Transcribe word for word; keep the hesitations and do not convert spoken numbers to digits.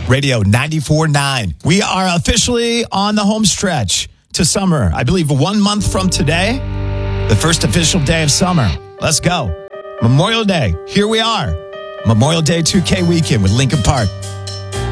Radio ninety-four point nine. We are officially on the home stretch to summer. I believe one month from today, the first official day of summer. Let's go. Memorial Day. Here we are. Memorial Day two K weekend with Lincoln Park.